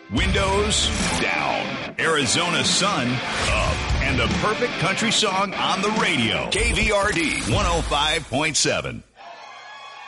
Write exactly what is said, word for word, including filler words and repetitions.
Windows down. Arizona sun up. And the perfect country song on the radio. K V R D one oh five point seven.